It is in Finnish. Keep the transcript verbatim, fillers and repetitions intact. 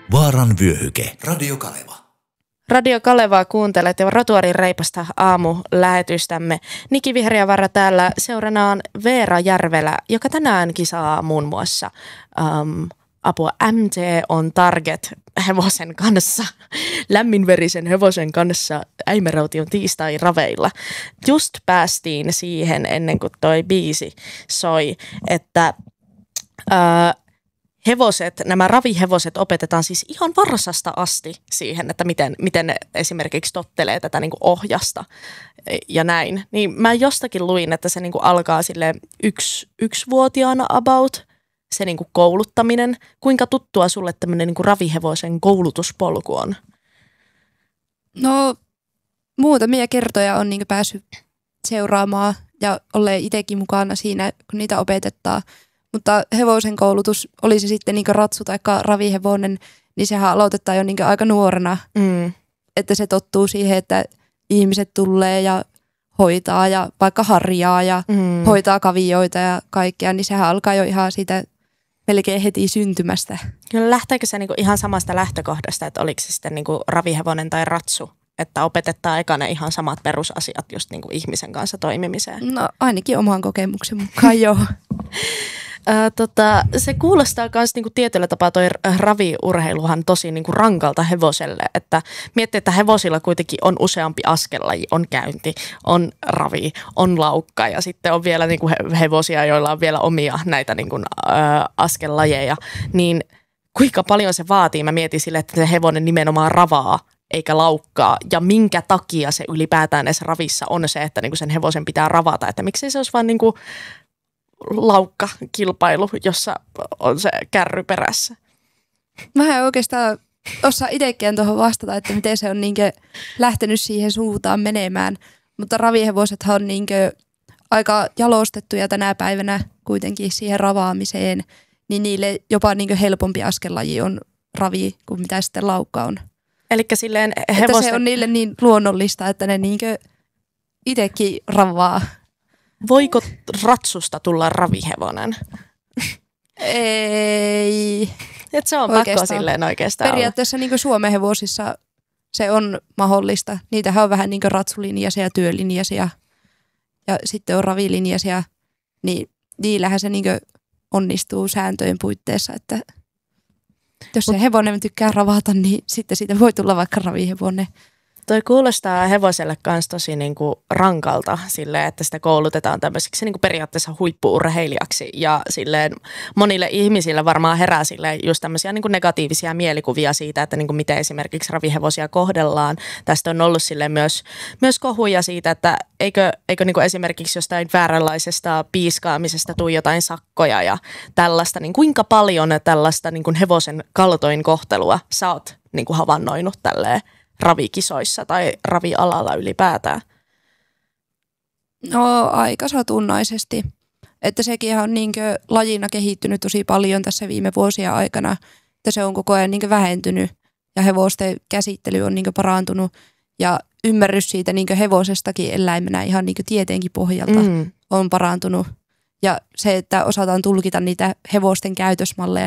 Vaaran vyöhyke. Radio Kaleva. Radio Kalevaa kuuntelet ja Rotuarin reipasta aamulähetystämme. Niki Vihreävarra täällä seuranaan Veera Järvelä, joka tänään kisaa muun muassa um, apua M T on Target hevosen kanssa, lämminverisen hevosen kanssa Äimäraution tiistai-raveilla. Just päästiin siihen ennen kuin toi biisi soi, että uh, hevoset, nämä ravihevoset opetetaan siis ihan varsasta asti siihen, että miten, miten ne esimerkiksi tottelee tätä niin kuin ohjasta ja näin. Niin mä jostakin luin, että se niin kuin alkaa sille yksi, yksivuotiaana about, se niin kuin kouluttaminen. Kuinka tuttua sulle tämmöinen niin kuin ravihevosen koulutuspolku on? No muutamia kertoja on niin kuin päässyt seuraamaan ja olleen itsekin mukana siinä, kun niitä opetetaan. Mutta hevosen koulutus, oli se sitten niin ratsu tai ravihevonen, niin sehän aloitetaan jo niin aika nuorena. Mm. Että se tottuu siihen, että ihmiset tulee ja hoitaa ja vaikka harjaa ja mm. hoitaa kavioita ja kaikkea, niin sehän alkaa jo ihan siitä melkein heti syntymästä. Kyllä lähteekö se niinku ihan samasta lähtökohdasta, että oliko se sitten niinku ravihevonen tai ratsu? Että opetetaan ekana ihan samat perusasiat just niinku ihmisen kanssa toimimiseen? No ainakin oman kokemuksen mukaan joo. Ää, tota, se kuulostaa myös niinku tietyllä tapaa toi raviurheiluhan tosi niinku rankalta hevoselle, että miettii, että hevosilla kuitenkin on useampi askellaji, on käynti, on ravi, on laukka ja sitten on vielä niinku hevosia, joilla on vielä omia näitä niinku, ää, askellajeja, niin kuinka paljon se vaatii? Mä mietin sille, että se hevonen nimenomaan ravaa eikä laukkaa ja minkä takia se ylipäätään edes ravissa on se, että niinku sen hevosen pitää ravata, että miksei se olisi vaan niinku laukkakilpailu, jossa on se kärry perässä. Mä en oikeastaan osaa itsekään tuohon vastata, että miten se on niinkö lähtenyt siihen suuntaan menemään. Mutta ravihevosethan on niinkö aika jalostettuja tänä päivänä kuitenkin siihen ravaamiseen, niin niille jopa niinkö helpompi askelaji on ravi kuin mitä sitten laukka on. Elikkä silleen hevosten... Että se on niille niin luonnollista, että ne niinkö itsekin ravaa. Voiko ratsusta tulla ravihevonen? Ei. Et se on oikeastaan pakko silleen oikeastaan periaatteessa niin kuin Suomen hevosissa se on mahdollista. Niitähän on vähän niin kuin ratsulinjaisia ja työlinjaisia ja sitten on ravilinjaisia. Niin niillähän se niin kuin onnistuu sääntöjen puitteissa, että jos se hevonen tykkää ravata, niin sitten siitä voi tulla vaikka ravihevonen. Toi kuulostaa hevoselle kans tosi niinku rankalta silleen, että sitä koulutetaan tämmöiseksi niinku periaatteessa huippu-urheilijaksi ja silleen monille ihmisille varmaan herää silleen just tämmöisiä niinku negatiivisia mielikuvia siitä, että niinku miten esimerkiksi ravihevosia kohdellaan. Tästä on ollut silleen myös, myös kohuja siitä, että eikö, eikö niinku esimerkiksi jostain vääränlaisesta piiskaamisesta tule jotain sakkoja ja tällaista, niin kuinka paljon tällaista niinku hevosen kaltoinkohtelua sä oot niinku havainnoinut tälleen ravikisoissa tai ravialalla ylipäätään? No aika satunnaisesti. Että sekin on niinkö lajina kehittynyt tosi paljon tässä viime vuosien aikana, että se on koko ajan niinkö vähentynyt ja hevosten käsittely on niinkö parantunut ja ymmärrys siitä niinkö hevosestakin eläimenä ihan niinkö tieteenkin pohjalta mm. on parantunut. Ja se, että osataan tulkita niitä hevosten käytösmalleja